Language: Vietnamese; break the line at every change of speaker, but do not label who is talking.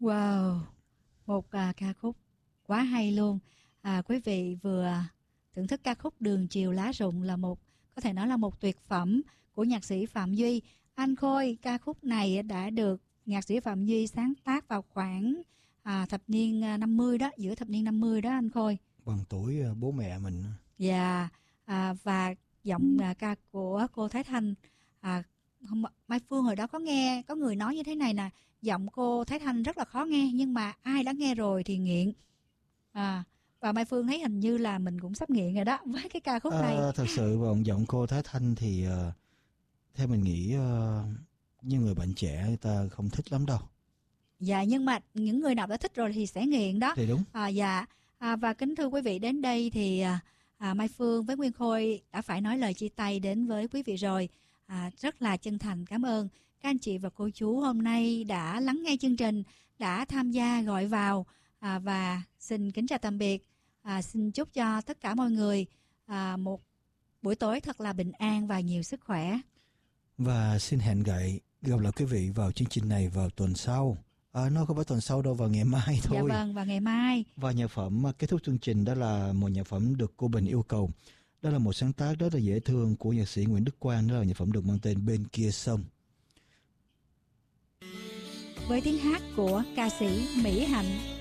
Wow, một ca khúc quá hay luôn. Quý vị vừa thưởng thức ca khúc Đường Chiều Lá Rụng, là có thể nói là một tuyệt phẩm của nhạc sĩ Phạm Duy. Anh Khôi, ca khúc này đã được nhạc sĩ Phạm Duy sáng tác vào khoảng thập niên 50 đó, giữa thập niên 50 đó anh Khôi.
Bằng tuổi bố mẹ mình.
Dạ, và giọng ca của cô Thái Thanh. Mai Phương hồi đó có người nói như thế này nè, giọng cô Thái Thanh rất là khó nghe, nhưng mà ai đã nghe rồi thì nghiện. Và Mai Phương thấy hình như là mình cũng sắp nghiện rồi đó với cái ca khúc này.
Thật sự giọng cô Thái Thanh thì theo mình nghĩ như người bạn trẻ người ta không thích lắm đâu.
Dạ, nhưng mà những người nào đã thích rồi thì sẽ nghiện đó.
Thì đúng.
Dạ, và kính thưa quý vị, đến đây thì Mai Phương với Nguyên Khôi đã phải nói lời chia tay đến với quý vị rồi. Rất là chân thành cảm ơn các anh chị và cô chú hôm nay đã lắng nghe chương trình, đã tham gia gọi vào, và xin kính chào tạm biệt. Xin chúc cho tất cả mọi người một buổi tối thật là bình an và nhiều sức khỏe.
Và xin hẹn gặp lại quý vị vào chương trình này vào tuần sau. Nó không phải tuần sau đâu, vào ngày mai thôi.
Dạ vâng, vào ngày mai.
Và nhạc phẩm kết thúc chương trình đó là một nhạc phẩm được cô Bình yêu cầu. Đó là một sáng tác rất là dễ thương của nhạc sĩ Nguyễn Đức Quang. Đó là nhạc phẩm được mang tên Bên Kia Sông,
với tiếng hát của ca sĩ Mỹ Hạnh.